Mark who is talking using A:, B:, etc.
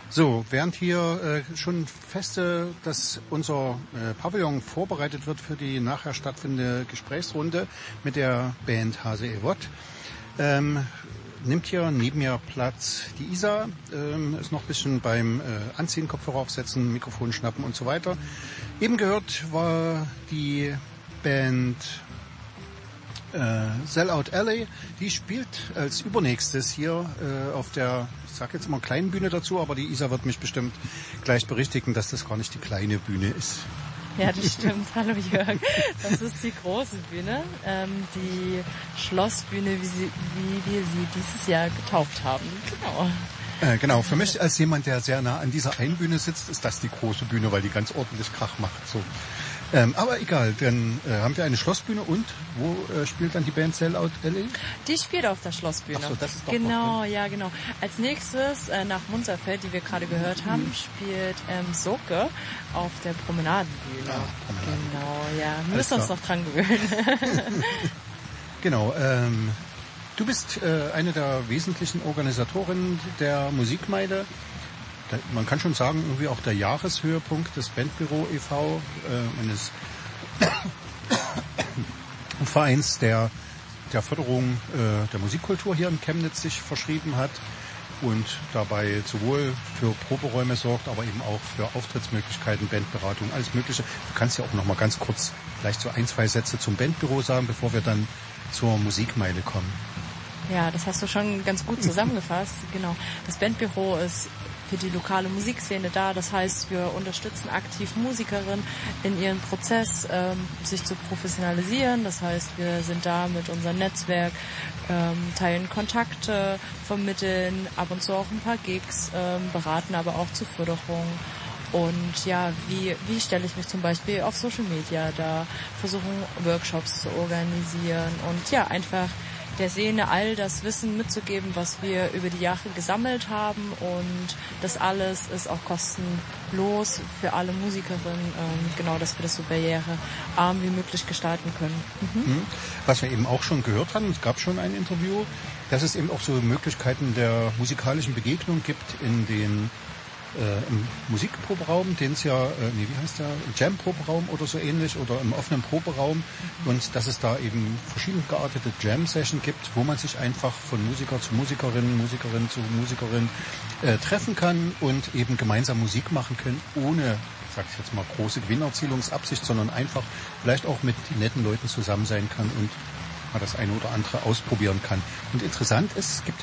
A: So, während hier schon dass unser Pavillon vorbereitet wird für die nachher stattfindende Gesprächsrunde mit der Band Hase Evot, nimmt hier neben mir Platz die Isa, ist noch ein bisschen beim Anziehen, Kopfhörer aufsetzen, Mikrofon schnappen und so weiter. Eben gehört war die Band Sellout Alley, die spielt als übernächstes hier auf der, ich sag jetzt mal kleinen Bühne dazu, aber die Isa wird mich bestimmt gleich berichtigen, dass das gar nicht die kleine Bühne ist.
B: Ja, das stimmt. Hallo Jörg. Das ist die große Bühne, die Schlossbühne, wie wir sie dieses Jahr getauft haben. Genau.
A: Genau, für mich als jemand, der sehr nah an dieser einen Bühne sitzt, ist das die große Bühne, weil die ganz ordentlich Krach macht. So. Aber egal, dann haben wir eine Schlossbühne und wo spielt dann die Band Sellout Alley?
B: Die spielt auf der Schlossbühne.
A: Ach so, das ist doch
B: genau, ja genau. Als nächstes nach Munzerfeld, die wir gerade gehört haben, spielt Soke auf der Promenadenbühne.
A: Ah, Promenaden.
B: Genau, ja. Wir müssen uns noch dran gewöhnen.
A: Genau, du bist eine der wesentlichen Organisatorinnen der Musikmeile. Man kann schon sagen, irgendwie auch der Jahreshöhepunkt des Bandbüro e.V., eines Vereins, der Förderung der Musikkultur hier in Chemnitz sich verschrieben hat und dabei sowohl für Proberäume sorgt, aber eben auch für Auftrittsmöglichkeiten, Bandberatung, alles Mögliche. Du kannst ja auch noch mal ganz kurz vielleicht so 1-2 Sätze zum Bandbüro sagen, bevor wir dann zur Musikmeile kommen.
B: Ja, das hast du schon ganz gut zusammengefasst. Genau. Das Bandbüro ist für die lokale Musikszene da. Das heißt, wir unterstützen aktiv Musikerinnen in ihrem Prozess, sich zu professionalisieren. Das heißt, wir sind da mit unserem Netzwerk, teilen Kontakte, vermitteln ab und zu auch ein paar Gigs, beraten aber auch zur Förderung. Und ja, wie stelle ich mich zum Beispiel auf Social Media da, versuchen Workshops zu organisieren und ja, einfach der Szene all das Wissen mitzugeben, was wir über die Jahre gesammelt haben, und das alles ist auch kostenlos für alle Musikerinnen, genau, dass wir das so barrierearm wie möglich gestalten können. Mhm.
A: Was wir eben auch schon gehört haben, es gab schon ein Interview, dass es eben auch so Möglichkeiten der musikalischen Begegnung gibt in den im Musikproberaum, den es ja, wie heißt der, Jam-Proberaum oder so ähnlich, oder im offenen Proberaum, und dass es da eben verschieden geartete Jam-Session gibt, wo man sich einfach von Musiker zu Musikerin, Musikerin zu Musikerin treffen kann und eben gemeinsam Musik machen können, ohne, sag ich jetzt mal, große Gewinnerzielungsabsicht, sondern einfach vielleicht auch mit netten Leuten zusammen sein kann und mal das eine oder andere ausprobieren kann. Und interessant ist, es gibt